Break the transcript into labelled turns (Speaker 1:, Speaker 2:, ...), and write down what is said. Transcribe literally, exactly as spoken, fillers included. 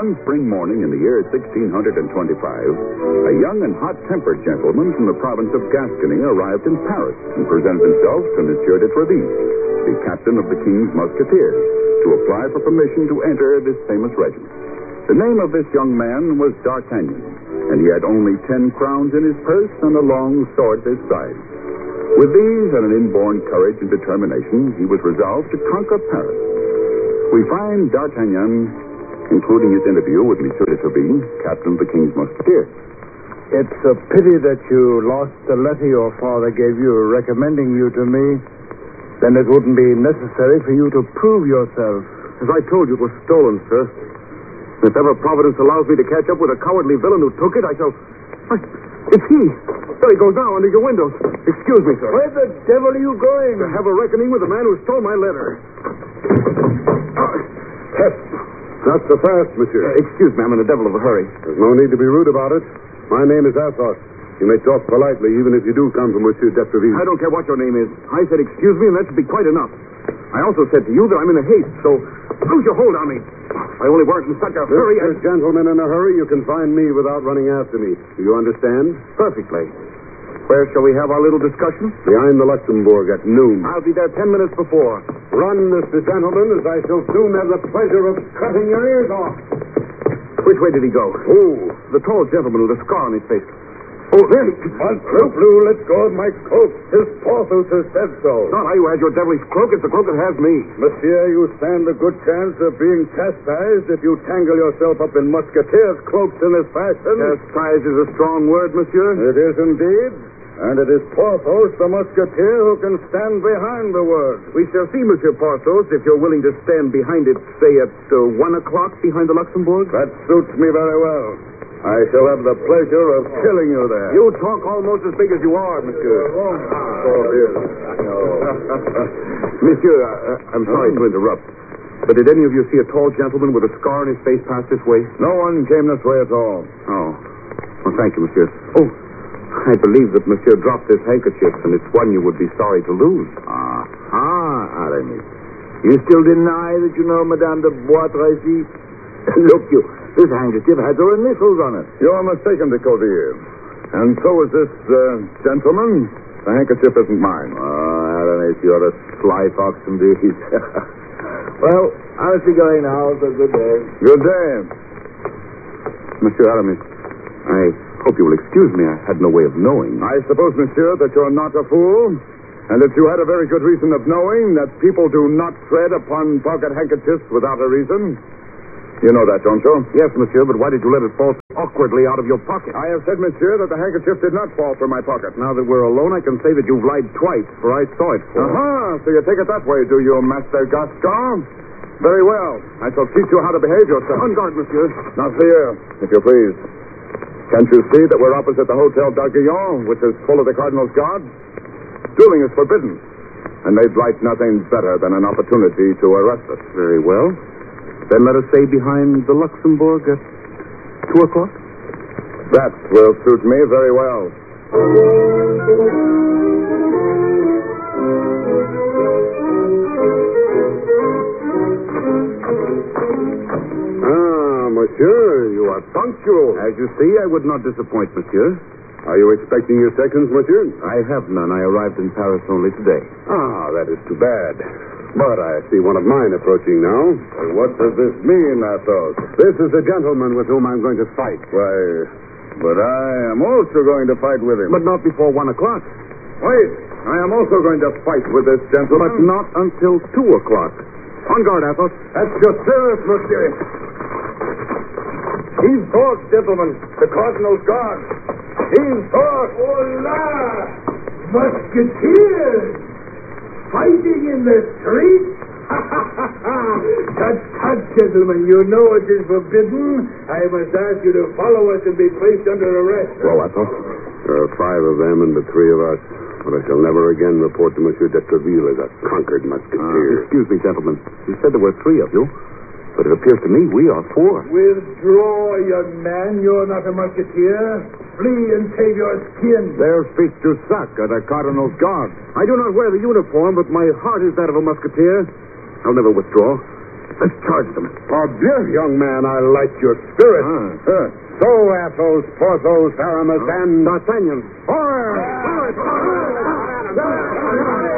Speaker 1: One spring morning in the year sixteen twenty-five, a young and hot-tempered gentleman from the province of Gascony arrived in Paris and presented himself to Monsieur de Treville, the captain of the King's Musketeers, to apply for permission to enter this famous regiment. The name of this young man was D'Artagnan, and he had only ten crowns in his purse and a long sword at his side. With these and an inborn courage and determination, he was resolved to conquer Paris. We find D'Artagnan including his interview with Monsieur de Treville, captain of the King's Musketeers.
Speaker 2: It's a pity that you lost the letter your father gave you recommending you to me. Then it wouldn't be necessary for you to prove yourself.
Speaker 3: As I told you, it was stolen, sir. If ever Providence allows me to catch up with a cowardly villain who took it, I shall... I... It's he! There he goes now, under your windows. Excuse me, sir.
Speaker 2: Where the devil are you going?
Speaker 3: To have a reckoning with the man who stole my letter.
Speaker 4: Test. Not so fast, monsieur.
Speaker 3: Uh, excuse me, I'm in a devil of a hurry.
Speaker 4: There's no need to be rude about it. My name is Athos. You may talk politely, even if you do come from Monsieur de Treville.
Speaker 3: I don't care what your name is. I said excuse me, and that should be quite enough. I also said to you that I'm in a haste, so lose your hold on me. I only weren't in such a hurry.
Speaker 4: If there's gentlemen in a hurry, you can find me without running after me. Do you understand?
Speaker 3: Perfectly. Where shall we have our little discussion?
Speaker 4: Behind the Luxembourg at noon.
Speaker 3: I'll be there ten minutes before.
Speaker 4: Run, Mister Gentleman, as I shall soon have the pleasure of cutting your ears off.
Speaker 3: Which way did he go?
Speaker 4: Who?
Speaker 3: The tall gentleman with a scar on his face. Oh, there he...
Speaker 4: Monsieur Blue, let go of my cloak. His Porthos has said so.
Speaker 3: Not I who has your devilish cloak. It's the cloak that has me.
Speaker 4: Monsieur, you stand a good chance of being chastised if you tangle yourself up in musketeers' cloaks in this fashion.
Speaker 3: Chastise is a strong word, monsieur.
Speaker 4: It is indeed. And it is Porthos, the musketeer, who can stand behind the word.
Speaker 3: We shall see, Monsieur Porthos, if you're willing to stand behind it, say, at uh, one o'clock behind the Luxembourg.
Speaker 4: That suits me very well. I shall have the pleasure of killing you there.
Speaker 3: You talk almost as big as you are, monsieur.
Speaker 4: Oh, dear.
Speaker 3: Monsieur, uh, I'm sorry to interrupt, but did any of you see a tall gentleman with a scar on his face pass this way?
Speaker 4: No one came this way at all.
Speaker 3: Oh. Well, thank you, monsieur. Oh, I believe that monsieur dropped this handkerchief, and it's one you would be sorry to lose.
Speaker 2: Ah, ah, Aramis. You still deny that you know Madame de Bois Tracy? Look, you, this handkerchief has her initials on it.
Speaker 4: You're mistaken, de Courtier. And so is this uh, gentleman. The handkerchief isn't mine.
Speaker 2: Oh, Aramis, you're a sly fox indeed. Well, I'll be going now. So good day.
Speaker 4: Good day.
Speaker 3: Monsieur Aramis, I hope you will excuse me. I had no way of knowing.
Speaker 4: I suppose, monsieur, that you're not a fool, and that you had a very good reason of knowing that people do not tread upon pocket handkerchiefs without a reason. You know that, don't you?
Speaker 3: Yes, monsieur, but why did you let it fall awkwardly out of your pocket?
Speaker 4: I have said, monsieur, that the handkerchief did not fall from my pocket.
Speaker 3: Now that we're alone, I can say that you've lied twice, for I saw it fall.
Speaker 4: Aha, so you take it that way, do you, Master Gascon? Very well. I shall teach you how to behave yourself.
Speaker 3: On guard, monsieur.
Speaker 4: Now, here, if you please. Can't you see that we're opposite the Hotel d'Arguillon, which is full of the Cardinal's guards? Dueling is forbidden, and they'd like nothing better than an opportunity to arrest us.
Speaker 3: Very well. Then let us say behind the Luxembourg at two o'clock?
Speaker 4: That will suit me very well. Ah, monsieur, you are punctual.
Speaker 3: As you see, I would not disappoint, monsieur.
Speaker 4: Are you expecting your seconds, monsieur?
Speaker 3: I have none. I arrived in Paris only today.
Speaker 4: Ah, that is too bad. But I see one of mine approaching now. And what does this mean, Athos? This is the gentleman with whom I'm going to fight. Why, but I am also going to fight with him.
Speaker 3: But not before one o'clock.
Speaker 4: Wait, I am also going to fight with this gentleman.
Speaker 3: But not until two o'clock. On guard, Athos.
Speaker 4: That's your service, monsieur. He's forth, gentlemen. The Cardinal's guard. He's forth.
Speaker 5: Hola! Musketeers! Fighting in the street? Tut, tut, gentlemen. You know it is forbidden. I must ask you to follow us and be placed under arrest.
Speaker 4: Well, Athos, there are five of them and the three of us. But I shall never again report to Monsieur de Treville as a conquered musketeer.
Speaker 3: Uh, excuse me, gentlemen. You said there were three of you. But it appears to me we are four.
Speaker 5: Withdraw, young man. You're not a musketeer. Flee and save your skin.
Speaker 4: Their feet to suck are the Cardinal's guard.
Speaker 3: I do not wear the uniform, but my heart is that of a musketeer. I'll never withdraw. Let's charge them.
Speaker 4: Parbleu, young man, I like your spirit.
Speaker 3: Ah.
Speaker 4: Uh, so, Athos, Porthos, Aramis, and...
Speaker 3: D'Artagnan.
Speaker 4: Fire!